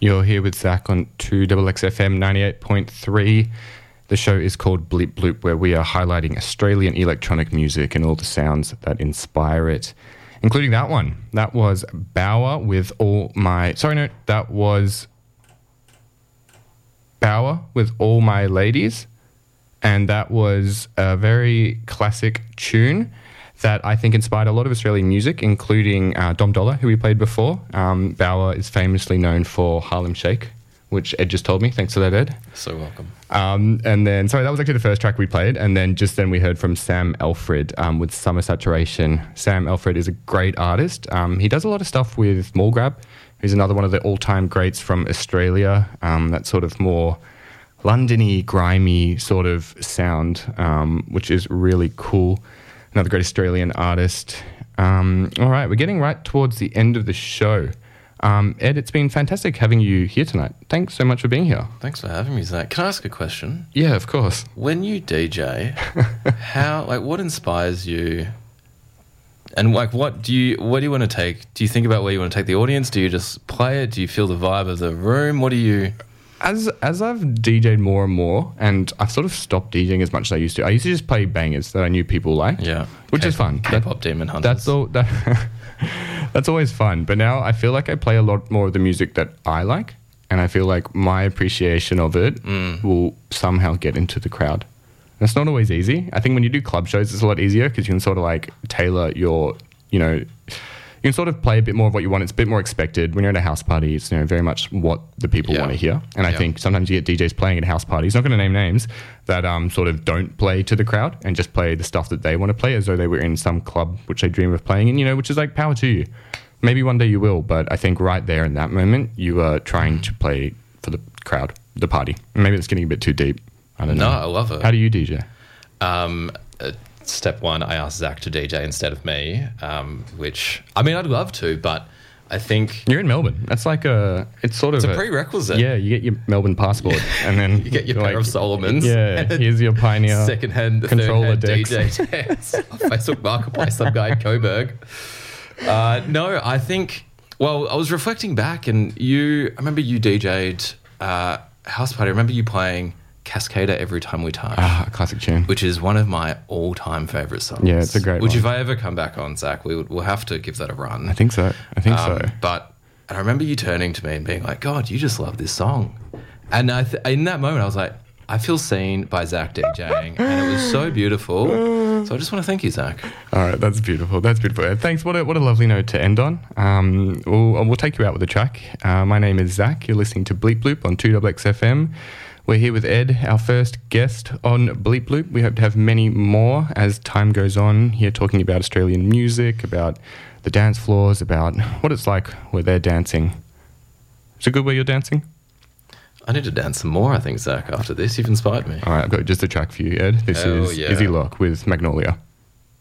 You're here with Zach on 2XXFM 98.3. The show is called Bleep Bloop, where we are highlighting Australian electronic music and all the sounds that inspire it, including that one. That was Bauer with All My... Sorry, no, that was Bauer with All My Ladies, and that was a very classic tune that I think inspired a lot of Australian music, including Dom Dollar, who we played before. Bauer is famously known for Harlem Shake, which Ed just told me. Thanks for that, Ed. So welcome. And then, sorry, that was actually the first track we played. And then just then we heard from Sam Alfred with Summer Saturation. Sam Alfred is a great artist. He does a lot of stuff with Mallgrab, who's another one of the all-time greats from Australia. That sort of more London-y, grimy sort of sound, which is really cool. Another great Australian artist. All right, we're getting right towards the end of the show. Ed, it's been fantastic having you here tonight. Thanks so much for being here. Thanks for having me, Zach. Can I ask a question? Yeah, of course. When you DJ, what inspires you? And what do you want to take? Do you think about where you want to take the audience? Do you just play it? Do you feel the vibe of the room? What do you... As I've DJed more and more, and I've sort of stopped DJing as much as I used to. I used to just play bangers that I knew people liked, which is fun. K-pop Demon Hunters. That's all. That's always fun. But now I feel like I play a lot more of the music that I like, and I feel like my appreciation of it will somehow get into the crowd. That's not always easy. I think when you do club shows, it's a lot easier because you can sort of like tailor your, you can sort of play a bit more of what you want. It's a bit more expected. When you're at a house party, it's very much what the people want to hear. And I think sometimes you get DJs playing at house parties, not going to name names, that sort of don't play to the crowd and just play the stuff that they want to play as though they were in some club which they dream of playing in, which is like power to you. Maybe one day you will, but I think right there in that moment, you are trying to play for the crowd, the party. Maybe it's getting a bit too deep. I don't know. No, I love it. How do you DJ? Step one, I asked Zach to DJ instead of me, which, I mean, I'd love to, but I think... You're in Melbourne. That's like it's a prerequisite. Yeah, you get your Melbourne passport and then... you get your pair of Solomons. Yeah, here's your Pioneer second-hand, controller third-hand decks. DJ decks. Facebook Marketplace, some guy in Coburg. No, I think... Well, I was reflecting back and I remember you DJ'd House Party. I remember you playing... Cascada Every Time We Touch. Classic tune. Which is one of my all-time favourite songs. Yeah, it's a great one. Which if I ever come back on, Zach, we'll have to give that a run. I think so. But I remember you turning to me and being like, God, you just love this song. And in that moment, I was like, I feel seen by Zach DJing. And it was so beautiful. So I just want to thank you, Zach. All right, that's beautiful. That's beautiful. Thanks. What a lovely note to end on. We'll take you out with a track. My name is Zach. You're listening to Bleep Bloop on 2XXFM. We're here with Ed, our first guest on Bleep Bloop. We hope to have many more as time goes on, here talking about Australian music, about the dance floors, about what it's like where they're dancing. Is it good where you're dancing? I need to dance some more, I think, Zach, after this. You've inspired me. All right, I've got just a track for you, Ed. This is Izzy Locke with Magnolia.